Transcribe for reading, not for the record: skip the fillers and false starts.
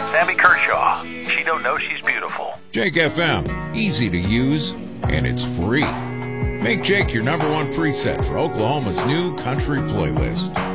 Sammy Kershaw. She don't know she's beautiful. Jake FM, easy to use, and it's free. Make Jake your number one preset for Oklahoma's new country playlist.